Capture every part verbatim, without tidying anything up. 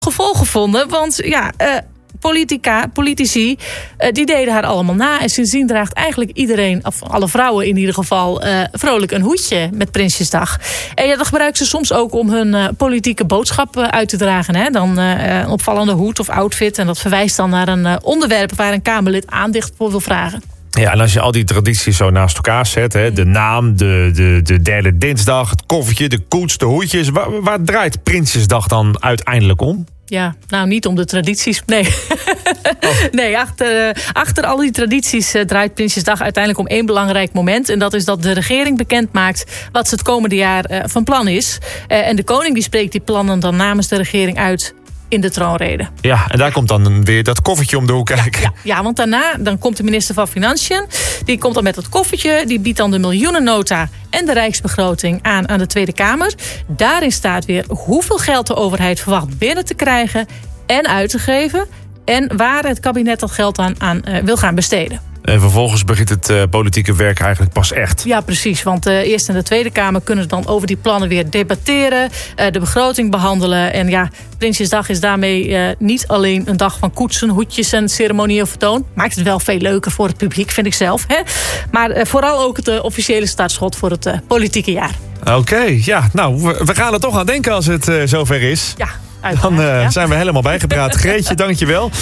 gevolgen vonden. Want ja, uh, politica, politici, uh, die deden haar allemaal na. En sindsdien draagt eigenlijk iedereen, of alle vrouwen in ieder geval, uh, vrolijk een hoedje met Prinsjesdag. En ja, dat gebruiken ze soms ook om hun uh, politieke boodschap uh, uit te dragen. Hè? Dan uh, een opvallende hoed of outfit. En dat verwijst dan naar een uh, onderwerp waar een Kamerlid aandacht voor wil vragen. Ja, en als je al die tradities zo naast elkaar zet, hè, de naam, de, de, de derde dinsdag, het koffertje, de koets, de hoedjes. Waar, waar draait Prinsjesdag dan uiteindelijk om? Ja, nou niet om de tradities, nee. Oh. Nee, achter, uh, achter al die tradities uh, draait Prinsjesdag uiteindelijk om één belangrijk moment. En dat is dat de regering bekend maakt wat ze het komende jaar uh, van plan is. Uh, en de koning die spreekt die plannen dan namens de regering uit in de troonrede. Ja, en daar komt dan weer dat koffertje om de hoek kijken. Ja, ja, ja, want daarna dan komt de minister van Financiën. Die komt dan met dat koffertje. Die biedt dan de miljoenennota en de rijksbegroting aan aan de Tweede Kamer. Daarin staat weer hoeveel geld de overheid verwacht binnen te krijgen en uit te geven. En waar het kabinet dat geld aan, aan uh, wil gaan besteden. En vervolgens begint het uh, politieke werk eigenlijk pas echt. Ja, precies. Want de uh, Eerste en de Tweede Kamer kunnen dan over die plannen weer debatteren. Uh, de begroting behandelen. En ja, Prinsjesdag is daarmee uh, niet alleen een dag van koetsen, hoedjes en ceremonieel vertoon. Maakt het wel veel leuker voor het publiek, vind ik zelf. Hè? Maar uh, vooral ook het uh, officiële startschot voor het uh, politieke jaar. Oké, okay, ja. Nou, we, we gaan er toch aan denken als het uh, zover is. Ja, dan uh, ja. zijn we helemaal bijgepraat. Greetje, dank je wel.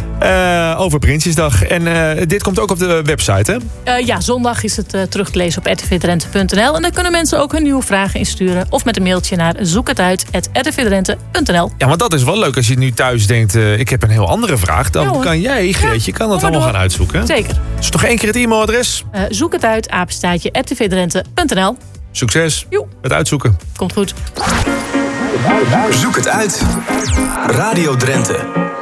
Uh, over Prinsjesdag. En uh, dit komt ook op de website, hè? Uh, ja, zondag is het uh, terug te lezen op r t v drenthe punt n l. En dan kunnen mensen ook hun nieuwe vragen insturen. Of met een mailtje naar zoekhetuit apenstaartje r t v drenthe punt n l. Ja, want dat is wel leuk als je nu thuis denkt, uh, ik heb een heel andere vraag. Dan ja, kan jij, Greetje, ja, kan dat allemaal door. gaan uitzoeken. Zeker. Dus nog één keer het e-mailadres? Uh, zoekhetuit apenstaartje r t v drenthe punt n l. Succes. Jo. Het uitzoeken. Komt goed. Zoek het uit. Radio Drenthe.